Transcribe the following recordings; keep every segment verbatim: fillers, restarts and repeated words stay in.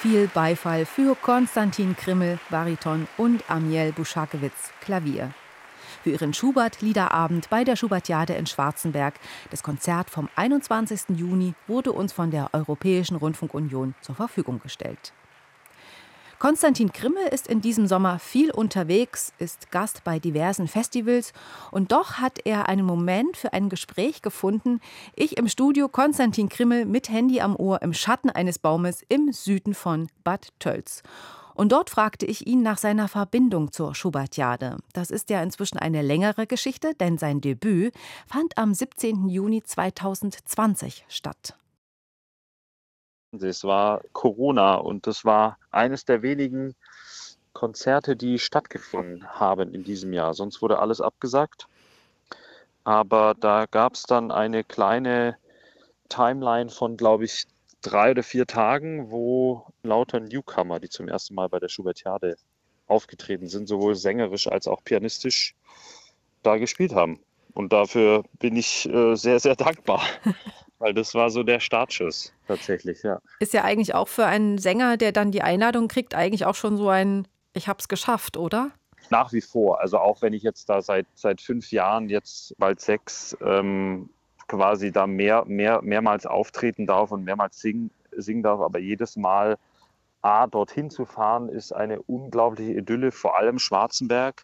Viel Beifall für Konstantin Krimmel, Bariton und Amiel Buschakewitz, Klavier. Für ihren Schubert-Liederabend bei der Schubertiade in Schwarzenberg. Das Konzert vom einundzwanzigsten Juni wurde uns von der Europäischen Rundfunkunion zur Verfügung gestellt. Konstantin Krimmel ist in diesem Sommer viel unterwegs, ist Gast bei diversen Festivals und doch hat er einen Moment für ein Gespräch gefunden. Ich im Studio, Konstantin Krimmel mit Handy am Ohr im Schatten eines Baumes im Süden von Bad Tölz. Und dort fragte ich ihn nach seiner Verbindung zur Schubertiade. Das ist ja inzwischen eine längere Geschichte, denn sein Debüt fand am siebzehnten Juni zweitausendzwanzig statt. Es war Corona und das war eines der wenigen Konzerte, die stattgefunden haben in diesem Jahr. Sonst wurde alles abgesagt. Aber da gab es dann eine kleine Timeline von, glaube ich, drei oder vier Tagen, wo lauter Newcomer, die zum ersten Mal bei der Schubertiade aufgetreten sind, sowohl sängerisch als auch pianistisch, da gespielt haben. Und dafür bin ich äh, sehr, sehr dankbar. Weil das war so der Startschuss tatsächlich, ja. Ist ja eigentlich auch für einen Sänger, der dann die Einladung kriegt, eigentlich auch schon so ein Ich hab's geschafft, oder? Nach wie vor. Also auch wenn ich jetzt da seit, seit fünf Jahren, jetzt bald sechs, ähm, quasi da mehr, mehr, mehrmals auftreten darf und mehrmals singen, singen darf, aber jedes Mal A, dorthin zu fahren, ist eine unglaubliche Idylle, vor allem Schwarzenberg.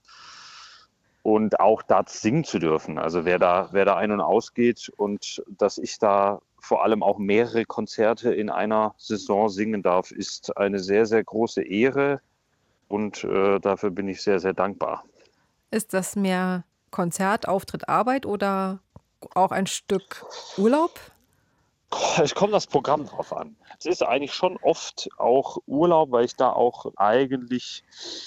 Und auch da singen zu dürfen. Also wer da, wer da ein- und ausgeht und dass ich da vor allem auch mehrere Konzerte in einer Saison singen darf, ist eine sehr, sehr große Ehre und äh, dafür bin ich sehr, sehr dankbar. Ist das mehr Konzert, Auftritt, Arbeit oder auch ein Stück Urlaub? Es kommt das Programm drauf an. Es ist eigentlich schon oft auch Urlaub, weil ich da auch eigentlich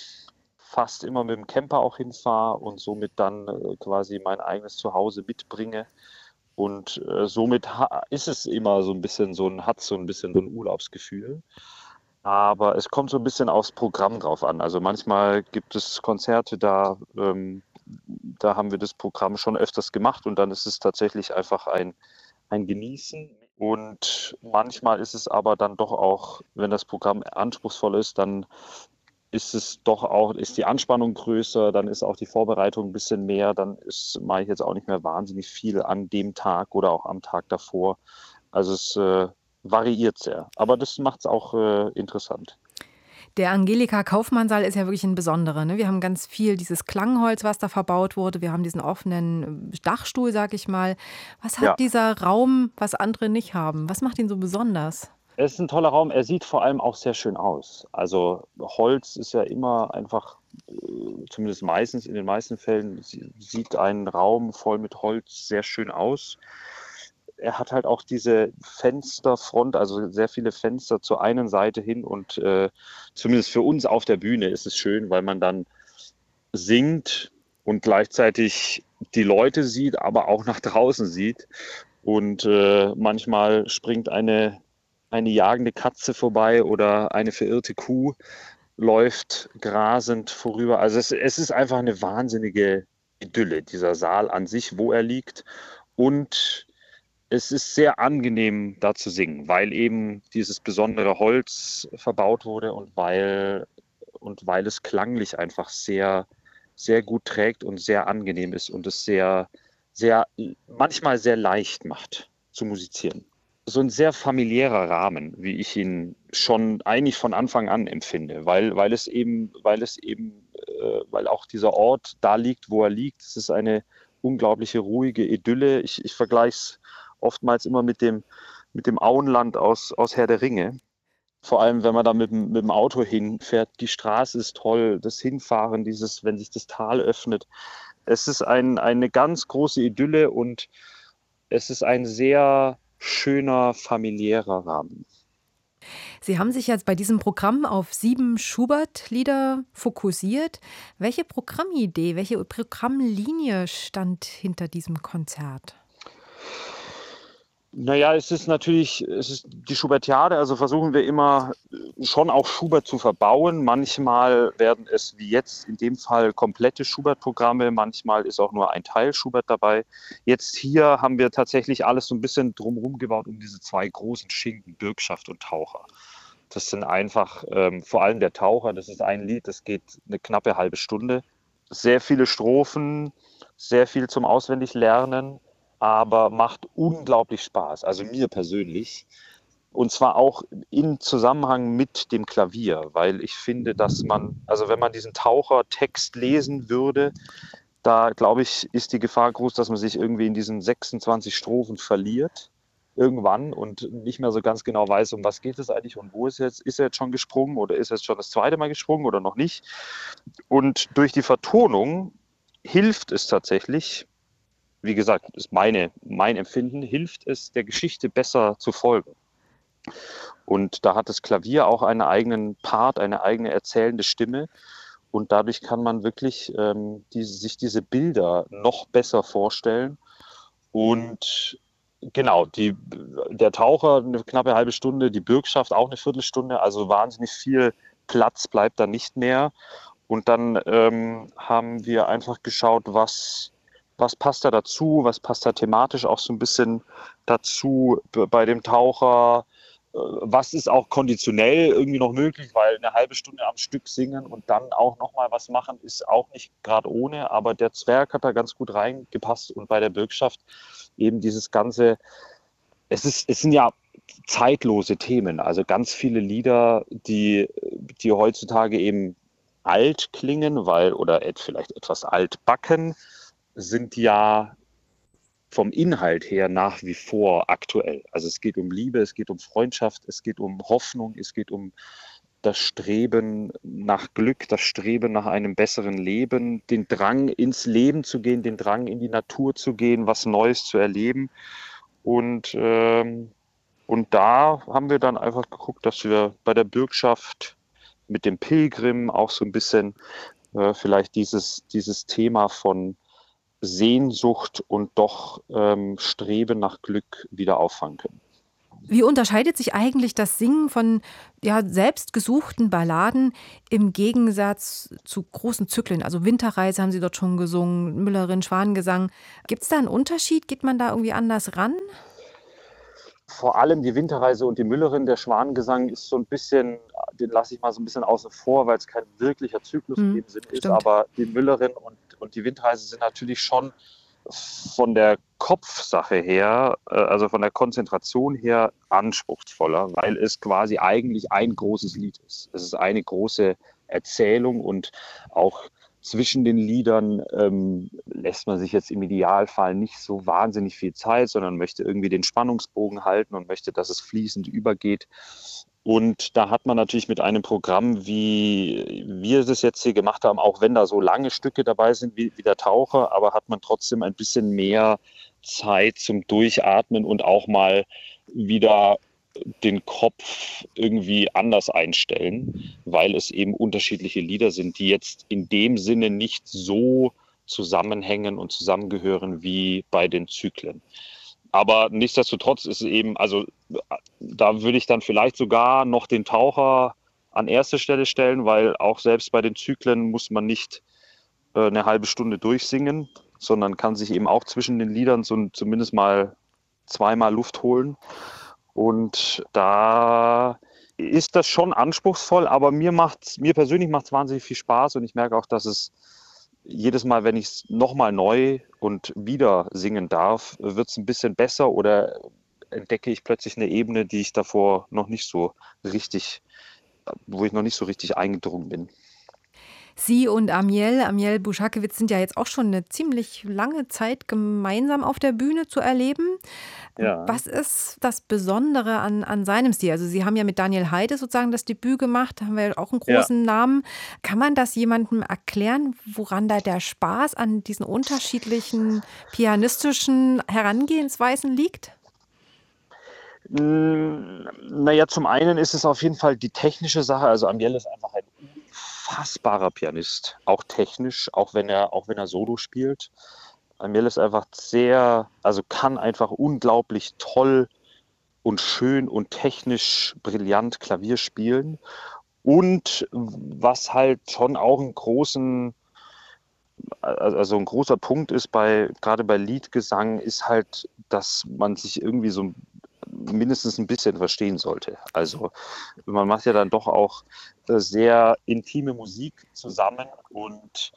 fast immer mit dem Camper auch hinfahre und somit dann äh, quasi mein eigenes Zuhause mitbringe. Und äh, somit ha- ist es immer so ein bisschen so ein, hat so ein bisschen so ein Urlaubsgefühl. Aber es kommt so ein bisschen aufs Programm drauf an. Also manchmal gibt es Konzerte, da, ähm, da haben wir das Programm schon öfters gemacht und dann ist es tatsächlich einfach ein, ein Genießen. Und manchmal ist es aber dann doch auch, wenn das Programm anspruchsvoll ist, dann ist es doch auch, ist die Anspannung größer, dann ist auch die Vorbereitung ein bisschen mehr, dann ist, mache ich jetzt auch nicht mehr wahnsinnig viel an dem Tag oder auch am Tag davor. Also es äh, variiert sehr, aber das macht es auch äh, interessant. Der Angelika-Kaufmann-Saal ist ja wirklich ein besonderer. Ne? Wir haben ganz viel dieses Klangholz, was da verbaut wurde. Wir haben diesen offenen Dachstuhl, sag ich mal. Was hat Ja, dieser Raum, was andere nicht haben? Was macht ihn so besonders? es ist ein toller Raum. Er sieht vor allem auch sehr schön aus. Also Holz ist ja immer einfach, äh, zumindest meistens, in den meisten Fällen, sie- sieht ein Raum voll mit Holz sehr schön aus. Er hat halt auch diese Fensterfront, also sehr viele Fenster zur einen Seite hin und äh, zumindest für uns auf der Bühne ist es schön, weil man dann singt und gleichzeitig die Leute sieht, aber auch nach draußen sieht. Und äh, manchmal springt eine, eine jagende Katze vorbei oder eine verirrte Kuh läuft grasend vorüber. Also es, es ist einfach eine wahnsinnige Idylle, dieser Saal an sich, wo er liegt. Und es ist sehr angenehm, da zu singen, weil eben dieses besondere Holz verbaut wurde und weil, und weil es klanglich einfach sehr, sehr gut trägt und sehr angenehm ist und es sehr, sehr, manchmal sehr leicht macht zu musizieren. So ein sehr familiärer Rahmen, wie ich ihn schon eigentlich von Anfang an empfinde, weil, weil es eben, weil es eben, äh, weil auch dieser Ort da liegt, wo er liegt. Es ist eine unglaubliche ruhige Idylle. Ich, ich vergleiche es oftmals immer mit dem, mit dem Auenland aus, aus Herr der Ringe. Vor allem, wenn man da mit, dem- mit dem Auto hinfährt. Die Straße ist toll, das Hinfahren, dieses, wenn sich das Tal öffnet. Es ist ein, eine ganz große Idylle und es ist ein sehr schöner, familiärer Rahmen. Sie haben sich jetzt bei diesem Programm auf sieben Schubert-Lieder fokussiert. Welche Programmidee, welche Programmlinie stand hinter diesem Konzert? Naja, es ist natürlich, es ist die Schubertiade, also versuchen wir immer äh, schon auch Schubert zu verbauen. Manchmal werden es wie jetzt in dem Fall komplette Schubert-Programme, manchmal ist auch nur ein Teil Schubert dabei. Jetzt hier haben wir tatsächlich alles so ein bisschen drumherum gebaut um diese zwei großen Schinken, Bürgschaft und Taucher. Das sind einfach, ähm, vor allem der Taucher, das ist ein Lied, das geht eine knappe halbe Stunde. Sehr viele Strophen, sehr viel zum Auswendiglernen, aber macht unglaublich Spaß, also mir persönlich. Und zwar auch im Zusammenhang mit dem Klavier, weil ich finde, dass man, also wenn man diesen Tauchertext lesen würde, da glaube ich, ist die Gefahr groß, dass man sich irgendwie in diesen sechsundzwanzig Strophen verliert irgendwann und nicht mehr so ganz genau weiß, um was geht es eigentlich und wo ist jetzt, ist er jetzt schon gesprungen oder ist er jetzt schon das zweite Mal gesprungen oder noch nicht. Und durch die Vertonung hilft es tatsächlich, wie gesagt, ist meine, mein Empfinden, hilft es der Geschichte besser zu folgen. Und da hat das Klavier auch einen eigenen Part, eine eigene erzählende Stimme. Und dadurch kann man wirklich ähm, die, sich diese Bilder noch besser vorstellen. Und genau, die, der Taucher eine knappe halbe Stunde, die Bürgschaft auch eine Viertelstunde. Also wahnsinnig viel Platz bleibt da nicht mehr. Und dann ähm, haben wir einfach geschaut, was, was passt da dazu, was passt da thematisch auch so ein bisschen dazu bei dem Taucher. Was ist auch konditionell irgendwie noch möglich, weil eine halbe Stunde am Stück singen und dann auch nochmal was machen, ist auch nicht gerade ohne, aber der Zwerg hat da ganz gut reingepasst und bei der Bürgschaft eben dieses ganze, es ist, es sind ja zeitlose Themen, also ganz viele Lieder, die, die heutzutage eben alt klingen, weil, oder vielleicht etwas altbacken, sind ja vom Inhalt her nach wie vor aktuell. Also es geht um Liebe, es geht um Freundschaft, es geht um Hoffnung, es geht um das Streben nach Glück, das Streben nach einem besseren Leben, den Drang ins Leben zu gehen, den Drang in die Natur zu gehen, was Neues zu erleben. Und, ähm, und da haben wir dann einfach geguckt, dass wir bei der Bürgschaft mit dem Pilgrim auch so ein bisschen äh, vielleicht dieses, dieses Thema von Sehnsucht und doch ähm, Streben nach Glück wieder auffangen können. Wie unterscheidet sich eigentlich das Singen von ja, selbstgesuchten Balladen im Gegensatz zu großen Zyklen? Also Winterreise haben Sie dort schon gesungen, Müllerin, Schwanengesang. Gibt es da einen Unterschied? Geht man da irgendwie anders ran? Vor allem die Winterreise und die Müllerin, der Schwanengesang ist so ein bisschen, den lasse ich mal so ein bisschen außen vor, weil es kein wirklicher Zyklus in Hm, dem Sinn ist. stimmt. Aber die Müllerin und, und die Winterreise sind natürlich schon von der Kopfsache her, äh, also von der Konzentration her anspruchsvoller, weil es quasi eigentlich ein großes Lied ist. Es ist eine große Erzählung und auch zwischen den Liedern ähm, lässt man sich jetzt im Idealfall nicht so wahnsinnig viel Zeit, sondern möchte irgendwie den Spannungsbogen halten und möchte, dass es fließend übergeht. Und da hat man natürlich mit einem Programm, wie wir das jetzt hier gemacht haben, auch wenn da so lange Stücke dabei sind wie, wie der Taucher, aber hat man trotzdem ein bisschen mehr Zeit zum Durchatmen und auch mal wieder den Kopf irgendwie anders einstellen, weil es eben unterschiedliche Lieder sind, die jetzt in dem Sinne nicht so zusammenhängen und zusammengehören wie bei den Zyklen. Aber nichtsdestotrotz ist es eben, also da würde ich dann vielleicht sogar noch den Taucher an erste Stelle stellen, weil auch selbst bei den Zyklen muss man nicht äh, eine halbe Stunde durchsingen, sondern kann sich eben auch zwischen den Liedern so zumindest mal zweimal Luft holen. Und da ist das schon anspruchsvoll, aber mir macht's, mir persönlich macht es wahnsinnig viel Spaß und ich merke auch, dass es jedes Mal, wenn ich es nochmal neu und wieder singen darf, wird es ein bisschen besser oder entdecke ich plötzlich eine Ebene, die ich davor noch nicht so richtig, wo ich noch nicht so richtig eingedrungen bin. Sie und Amiel, Amiel Bušakewicz sind ja jetzt auch schon eine ziemlich lange Zeit gemeinsam auf der Bühne zu erleben. Ja. Was ist das Besondere an, an seinem Stil? Also Sie haben ja mit Daniel Heide sozusagen das Debüt gemacht, da haben wir ja auch einen großen ja. Namen. Kann man das jemandem erklären, woran da der Spaß an diesen unterschiedlichen pianistischen Herangehensweisen liegt? Naja, zum einen ist es auf jeden Fall die technische Sache. Also Amiel ist einfach ein unfassbarer Pianist, auch technisch, auch wenn er, auch wenn er Solo spielt. Amiel ist einfach sehr, also kann einfach unglaublich toll und schön und technisch brillant Klavier spielen. Und was halt schon auch einen großen, also ein großer Punkt ist bei, gerade bei Liedgesang, ist halt, dass man sich irgendwie so mindestens ein bisschen verstehen sollte. Also man macht ja dann doch auch äh, sehr intime Musik zusammen und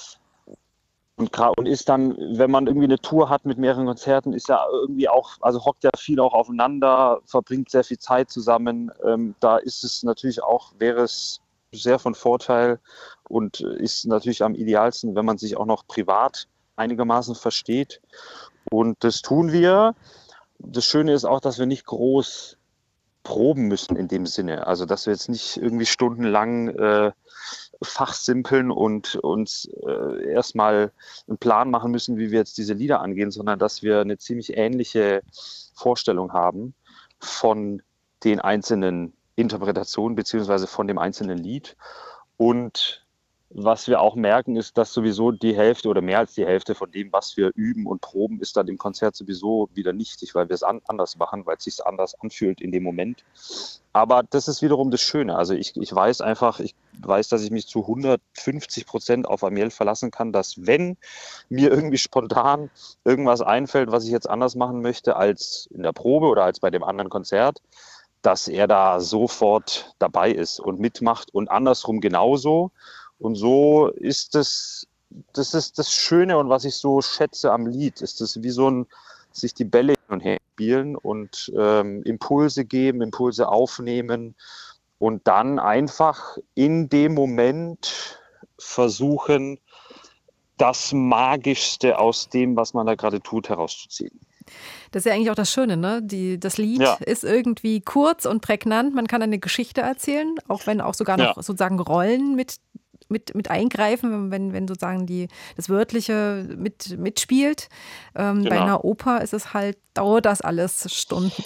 Und, und ist dann, wenn man irgendwie eine Tour hat mit mehreren Konzerten, ist ja irgendwie auch, also hockt ja viel auch aufeinander, verbringt sehr viel Zeit zusammen. Ähm, da ist es natürlich auch, wäre es sehr von Vorteil und ist natürlich am idealsten, wenn man sich auch noch privat einigermaßen versteht. Und das tun wir. Das Schöne ist auch, dass wir nicht groß proben müssen in dem Sinne. Also dass wir jetzt nicht irgendwie stundenlang äh, fachsimpeln und uns äh, erstmal einen Plan machen müssen, wie wir jetzt diese Lieder angehen, sondern dass wir eine ziemlich ähnliche Vorstellung haben von den einzelnen Interpretationen beziehungsweise von dem einzelnen Lied. Und was wir auch merken, ist, dass sowieso die Hälfte oder mehr als die Hälfte von dem, was wir üben und proben, ist dann im Konzert sowieso wieder nichtig, weil wir es an, anders machen, weil es sich anders anfühlt in dem Moment. Aber das ist wiederum das Schöne. Also ich, ich weiß einfach, ich weiß, dass ich mich zu hundertfünfzig Prozent auf Amiel verlassen kann, dass wenn mir irgendwie spontan irgendwas einfällt, was ich jetzt anders machen möchte als in der Probe oder als bei dem anderen Konzert, dass er da sofort dabei ist und mitmacht und andersrum genauso. Und so ist es, das ist das Schöne und was ich so schätze am Lied, ist es wie so ein, sich die Bälle hin und her spielen und ähm, Impulse geben, Impulse aufnehmen und dann einfach in dem Moment versuchen, das Magischste aus dem, was man da gerade tut, herauszuziehen. Das ist ja eigentlich auch das Schöne, ne? Die, das Lied Ja. ist irgendwie kurz und prägnant. Man kann eine Geschichte erzählen, auch wenn auch sogar noch Ja. sozusagen Rollen mit, mit, mit eingreifen, wenn, wenn sozusagen die, das Wörtliche mit, mitspielt. Ähm, Genau. Bei einer Oper ist es halt, dauert das alles Stunden.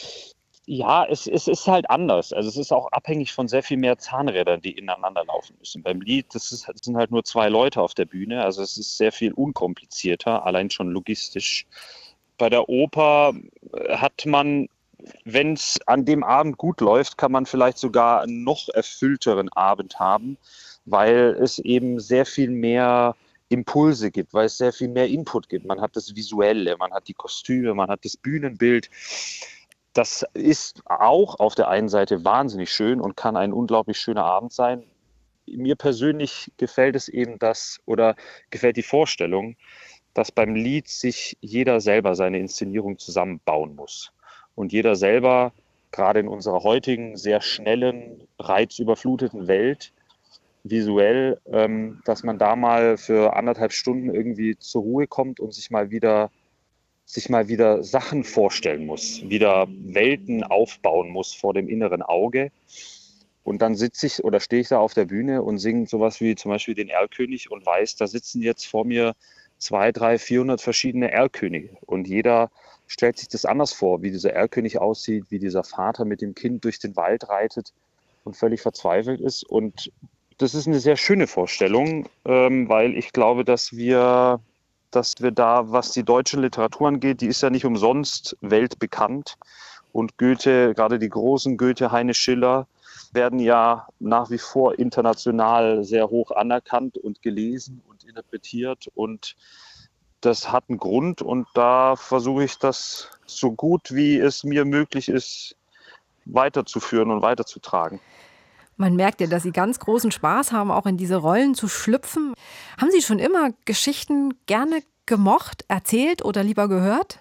Ja, es, es ist halt anders. Also es ist auch abhängig von sehr viel mehr Zahnrädern, die ineinander laufen müssen. Beim Lied, das, ist, das sind halt nur zwei Leute auf der Bühne. Also es ist sehr viel unkomplizierter, allein schon logistisch. Bei der Oper hat man, wenn es an dem Abend gut läuft, kann man vielleicht sogar einen noch erfüllteren Abend haben, weil es eben sehr viel mehr Impulse gibt, weil es sehr viel mehr Input gibt. Man hat das Visuelle, man hat die Kostüme, man hat das Bühnenbild. Das ist auch auf der einen Seite wahnsinnig schön und kann ein unglaublich schöner Abend sein. Mir persönlich gefällt es eben das oder gefällt die Vorstellung, dass beim Lied sich jeder selber seine Inszenierung zusammenbauen muss. Und jeder selber, gerade in unserer heutigen, sehr schnellen, reizüberfluteten Welt, visuell, ähm, dass man da mal für anderthalb Stunden irgendwie zur Ruhe kommt und sich mal wieder, sich mal wieder Sachen vorstellen muss, wieder Welten aufbauen muss vor dem inneren Auge. Und dann sitze ich oder stehe ich da auf der Bühne und singe sowas wie zum Beispiel den Erlkönig und weiß, da sitzen jetzt vor mir zwei, drei, vierhundert verschiedene Erlkönige. Und jeder stellt sich das anders vor, wie dieser Erlkönig aussieht, wie dieser Vater mit dem Kind durch den Wald reitet und völlig verzweifelt ist. Und das ist eine sehr schöne Vorstellung, ähm, weil ich glaube, dass wir, dass wir da, was die deutsche Literatur angeht, die ist ja nicht umsonst weltbekannt. Und Goethe, gerade die großen Goethe, Heine, Schiller, werden ja nach wie vor international sehr hoch anerkannt und gelesen und interpretiert. Und das hat einen Grund und da versuche ich das so gut wie es mir möglich ist, weiterzuführen und weiterzutragen. Man merkt ja, dass Sie ganz großen Spaß haben, auch in diese Rollen zu schlüpfen. Haben Sie schon immer Geschichten gerne gemocht, erzählt oder lieber gehört?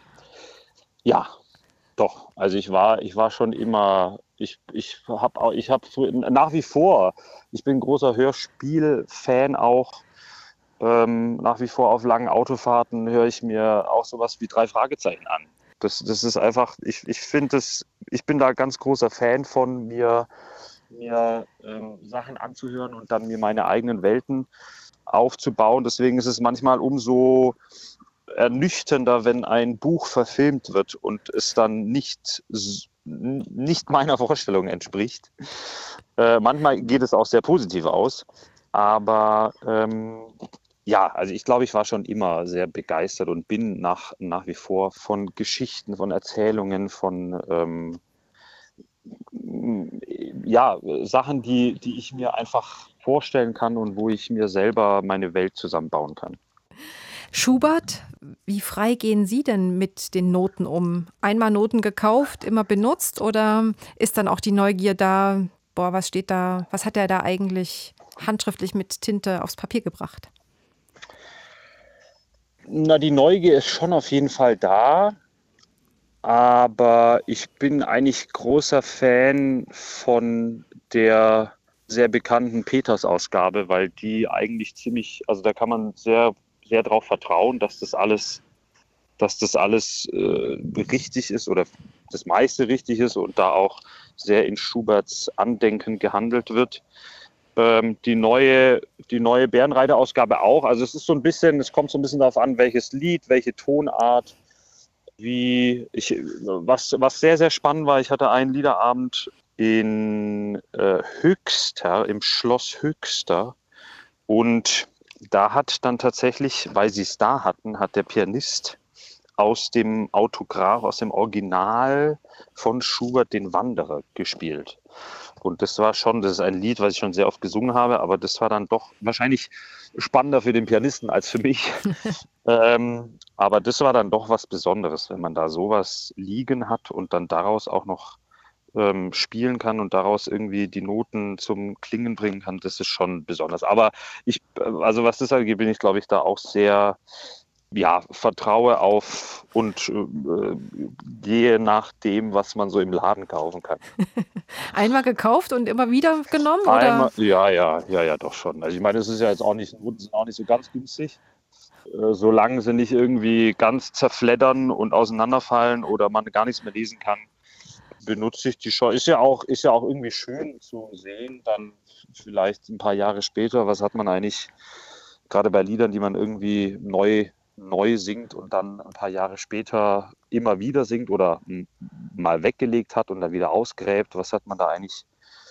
Ja, doch. Also ich war, ich war schon immer, ich, ich habe ich hab nach wie vor, ich bin großer Hörspiel-Fan auch. Ähm, nach wie vor auf langen Autofahrten höre ich mir auch sowas wie drei Fragezeichen an. Das, das ist einfach, ich, ich finde das, ich bin da ganz großer Fan von, mir, mir ähm, Sachen anzuhören und dann mir meine eigenen Welten aufzubauen. Deswegen ist es manchmal umso ernüchternder, wenn ein Buch verfilmt wird und es dann nicht, nicht meiner Vorstellung entspricht. Äh, manchmal geht es auch sehr positiv aus, aber ähm, ja, also ich glaube, ich war schon immer sehr begeistert und bin nach, nach wie vor von Geschichten, von Erzählungen, von ähm, ja, Sachen, die, die ich mir einfach vorstellen kann und wo ich mir selber meine Welt zusammenbauen kann. Schubert Wie frei gehen Sie denn mit den Noten um? Einmal Noten gekauft, immer benutzt oder ist dann auch die Neugier da, boah, was steht da, was hat er da eigentlich handschriftlich mit Tinte aufs Papier gebracht? Na, die Neugier ist schon auf jeden Fall da, aber ich bin eigentlich großer Fan von der sehr bekannten Peters-Ausgabe, weil die eigentlich ziemlich, also da kann man sehr, sehr darauf vertrauen, dass das alles, dass das alles äh, richtig ist oder das meiste richtig ist und da auch sehr in Schuberts Andenken gehandelt wird. Ähm, die neue, die neue Bärenreiter-Ausgabe auch. Also es ist so ein bisschen, es kommt so ein bisschen darauf an, welches Lied, welche Tonart, wie ich, was, was sehr, sehr spannend war. Ich hatte einen Liederabend in äh, Höxter, im Schloss Höxter. Und da hat dann tatsächlich, weil sie es da hatten, hat der Pianist aus dem Autograph, aus dem Original von Schubert den Wanderer gespielt. Und das war schon, das ist ein Lied, was ich schon sehr oft gesungen habe, aber das war dann doch wahrscheinlich spannender für den Pianisten als für mich. ähm, aber das war dann doch was Besonderes, wenn man da sowas liegen hat und dann daraus auch noch ähm, spielen kann und daraus irgendwie die Noten zum Klingen bringen kann. Das ist schon besonders. Aber ich, also was das angeht, bin ich, glaube ich, da auch sehr, ja, vertraue auf und äh, gehe nach dem, was man so im Laden kaufen kann. Einmal gekauft und immer wieder genommen? Einmal, Oder? ja, ja, ja, ja, doch schon. Also ich meine, das ist ja jetzt auch nicht, sind auch nicht so ganz günstig. Äh, solange sie nicht irgendwie ganz zerfleddern und auseinanderfallen oder man gar nichts mehr lesen kann, benutze ich die schon. Ist ja auch, ist ja auch irgendwie schön zu sehen, dann vielleicht ein paar Jahre später, was hat man eigentlich, gerade bei Liedern, die man irgendwie neu neu singt und dann ein paar Jahre später immer wieder singt oder m- mal weggelegt hat und dann wieder ausgräbt. Was hat man da eigentlich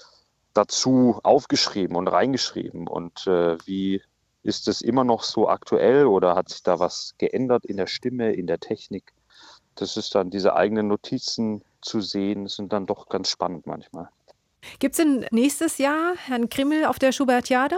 dazu aufgeschrieben und reingeschrieben? Und äh, wie ist es immer noch so aktuell oder hat sich da was geändert in der Stimme, in der Technik? Das ist dann, diese eigenen Notizen zu sehen, sind dann doch ganz spannend manchmal. Gibt es denn nächstes Jahr Herrn Krimmel auf der Schubertiade?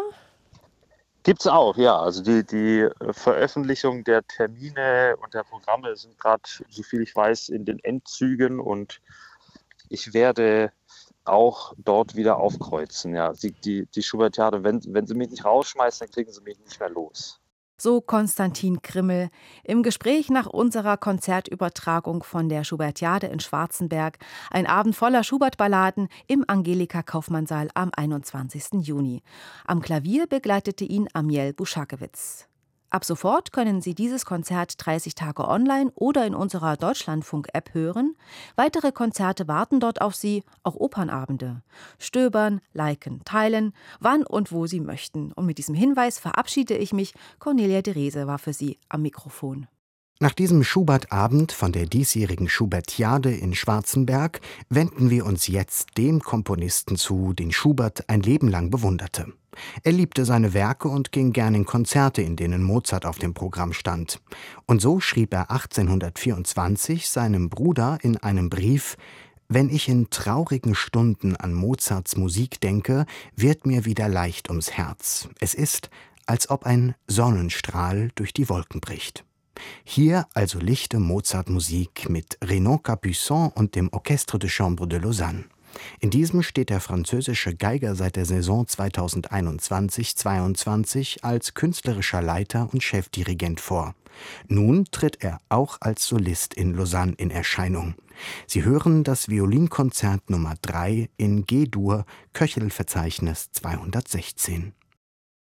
Gibt's auch, ja. Also die, die äh, Veröffentlichung der Termine und der Programme sind gerade, soviel ich weiß, in den Endzügen und ich werde auch dort wieder aufkreuzen. Ja, die, die, die Schubertiade, wenn, wenn sie mich nicht rausschmeißen, dann kriegen sie mich nicht mehr los. So Konstantin Krimmel im Gespräch nach unserer Konzertübertragung von der Schubertiade in Schwarzenberg. Ein Abend voller Schubert-Balladen im Angelika-Kaufmann-Saal am einundzwanzigsten Juni. Am Klavier begleitete ihn Amiel Buschakewitz. Ab sofort können Sie dieses Konzert dreißig Tage online oder in unserer Deutschlandfunk-App hören. Weitere Konzerte warten dort auf Sie, auch Opernabende. Stöbern, liken, teilen, wann und wo Sie möchten. Und mit diesem Hinweis verabschiede ich mich. Cornelia Derese war für Sie am Mikrofon. Nach diesem Schubert-Abend von der diesjährigen Schubertiade in Schwarzenberg wenden wir uns jetzt dem Komponisten zu, den Schubert ein Leben lang bewunderte. Er liebte seine Werke und ging gern in Konzerte, in denen Mozart auf dem Programm stand. Und so schrieb er achtzehnhundertvierundzwanzig seinem Bruder in einem Brief: »Wenn ich in traurigen Stunden an Mozarts Musik denke, wird mir wieder leicht ums Herz. Es ist, als ob ein Sonnenstrahl durch die Wolken bricht.« Hier also lichte Mozart-Musik mit Renaud Capuçon und dem Orchestre de Chambre de Lausanne. In diesem steht der französische Geiger seit der Saison zweitausendeinundzwanzig zweiundzwanzig als künstlerischer Leiter und Chefdirigent vor. Nun tritt er auch als Solist in Lausanne in Erscheinung. Sie hören das Violinkonzert Nummer drei in G-Dur, Köchel-Verzeichnis zweihundertsechzehn.